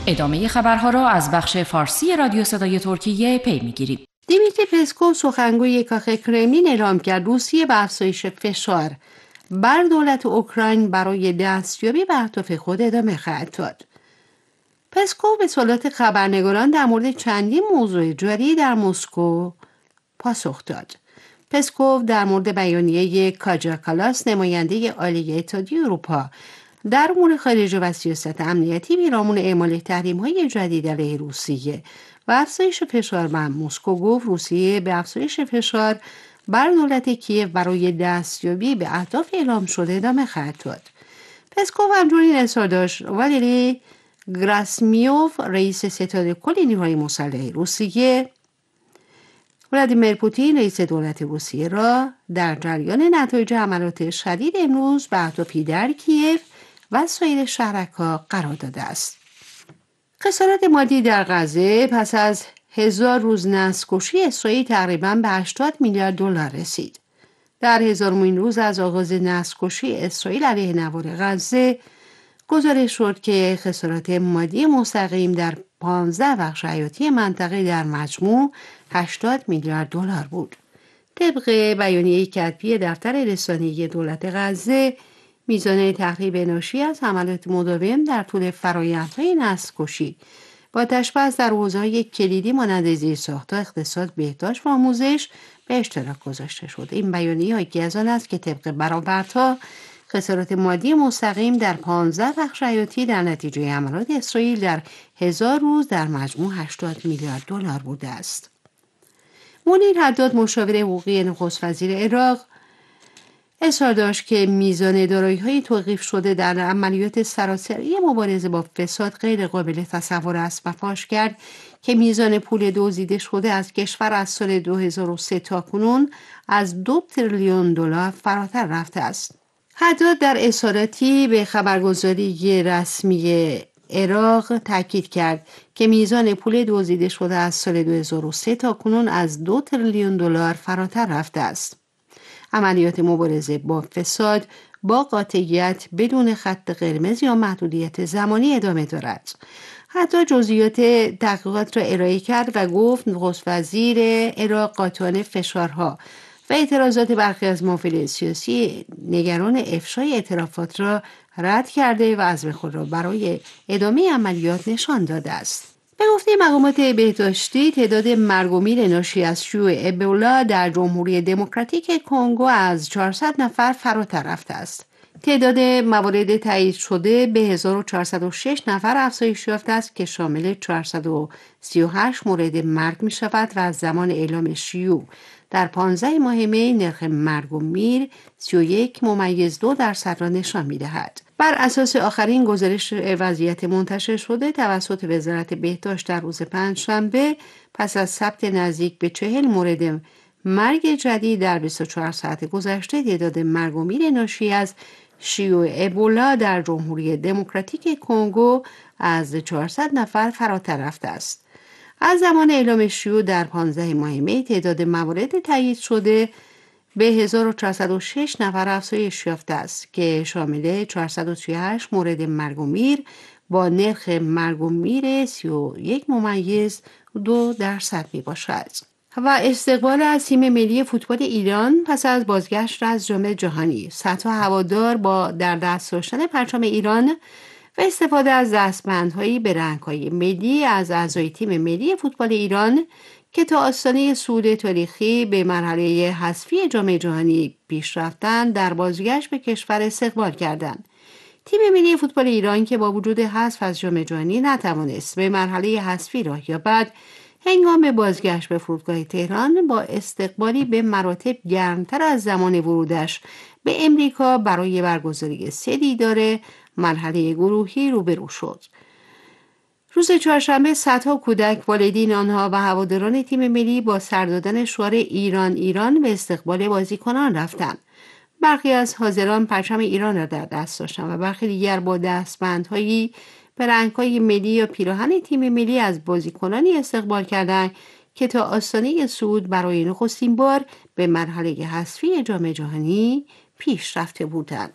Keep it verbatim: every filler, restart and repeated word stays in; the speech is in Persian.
ادامه خبرها را از بخش فارسی رادیو صدای ترکیه پی می‌گیریم. دیمیتری پسکوف سخنگوی کاخ کرملین اعلام کرد روسیه به افزایش فشار بر دولت اوکراین برای دستیابی به اهداف خود ادامه خواهد داد. پسکوف به سوالات خبرنگاران در مورد چندین موضوع جاری در مسکو پاسخ داد. پسکوف در مورد بیانیه کاجا کالاس نماینده عالی اتحادیه اروپا در امور خارجه و سیاست امنیتی پیرامون اعمال تحریم‌های جدید علیه روسیه و افزایش فشار بر مسکو گفت روسیه به افزایش فشار بر دولت کیف برای دستیابی به اهداف اعلام شده ادامه خواهد داد. پسکوف همچنین اظهار داشت والری گراسمیوف رئیس ستاد کل نیروهای مسلح روسیه ولادیمیر پوتین رئیس دولت روسیه را در جریان نتایج حملات شدید امروز به اهدافی در کیف و سایر شهرک‌ها قرار داده است. خسارات مادی در غزه پس از هزار روز نسل‌کشی اسرائیل تقریباً به هشتاد میلیارد دلار رسید. در هزارمین روز از آغاز نسل‌کشی اسرائیل علیه نوار غزه گزارش شد که خسارات مادی مستقیم در پانزده بخش حیاتی منطقه در مجموع هشتاد میلیارد دلار بود. طبق بیانیه کتبی دفتر رسانه‌ای دولت غزه، میزان تخریب ناشی از حملات مداوم در طول فرآیندهای نسل‌کشی با تشبث در حوزه‌های کلیدی مانند زیرساخت‌ها، اقتصاد، بهداشت و آموزش به اشتراک گذاشته شد. این بیانیه یکی از آن است که طبق برآوردها خسارات مادی مستقیم در پانزده بخش حیاتی در نتیجه حملات اسرائیل در هزار روز در مجموع هشتاد میلیارد دلار بوده است. منیر حداد مشاور حقوقی نخست وزیر عراق اظهار داشت که میزان دارایی‌های توقیف شده در عملیات سراسری مبارزه با فساد غیر قابل تصور است و فاش کرد که میزان پول دزدیده شده از کشور از سال دو هزار و سه تا کنون از دو تریلیون دلار فراتر رفته است. حداد در اظهاراتی به خبرگزاری رسمی عراق تاکید کرد که میزان پول دزدیده شده از سال دو هزار و سه تا کنون از دو تریلیون دلار فراتر رفته است. عملیات مبارزه با فساد با قاطعیت بدون خط قرمز یا محدودیت زمانی ادامه دارد. حتی جزئیات تحقیقات را ارائه کرد و گفت نخست وزیر عراق قاطعانه فشارها و اعتراضات برخی از محافلین سیاسی نگران افشای اعترافات را رد کرده و عزم خود را برای ادامه عملیات نشان داده است. به گفته مقامات بهداشتی تعداد مرگ و میر ناشی از شیوع ابولا در جمهوری دموکراتیک کنگو از چهارصد نفر فراتر رفته است. تعداد موارد تایید شده به هزار و چهارصد و شش نفر افزایش یافته است که شامل چهارصد و سی و هشت مورد مرگ می شود و از زمان اعلام شیوع در پانزده ماه می نرخ مرگ و میر سی و یک ممیز دو درصد را نشان می دهد. بر اساس آخرین گزارش وضعیت منتشر شده توسط وزارت بهداشت در روز پنجشنبه پس از ثبت نزدیک به چهل مورد مرگ جدید در بیست و چهار ساعت گذشته تعداد مرگ و میر ناشی از شیوع ابولا در جمهوری دموکراتیک کنگو از چهارصد نفر فراتر رفته است. از زمان اعلام شیوع در پانزده ماه می تعداد موارد تایید شده به هزار و چهارصد و شش نفر افزایش یافته است که شامل چهارصد و سی و هشت مورد مرگ و میر با نرخ مرگ و میر سی و یک ممیز دو درصد می باشد. و استقبال از تیم ملی فوتبال ایران پس از بازگشت از جام جهانی، صدها هوادار با در دست داشتن پرچم ایران و استفاده از دستبندهایی به رنگ‌های ملی از اعضای تیم ملی فوتبال ایران که تا آستانه صعود تاریخی به مرحله حذفی جام جهانی پیش رفتند در بازگشت به کشور استقبال کردند. تیم ملی فوتبال ایران که با وجود حذف از جام جهانی نتوانست به مرحله حذفی راه یابد، هنگام بازگشت به فرودگاه تهران با استقبالی به مراتب گرمتر از زمان ورودش به امریکا برای برگزاری سه دیدار مرحله گروهی روبرو شد. روز چهارشنبه صدها کودک، والدین آنها و هواداران تیم ملی با سر دادن شعار ایران ایران به استقبال بازیکنان رفتند. برخی از حاضران پرچم ایران را در دست داشتند و برخی دیگر با دستبندهایی به رنگ‌های ملی یا پیراهن تیم ملی از بازیکنانی استقبال کردند که تا آستانه صعود برای نخستین بار به مرحله حذفی جام جهانی پیش رفته بودند.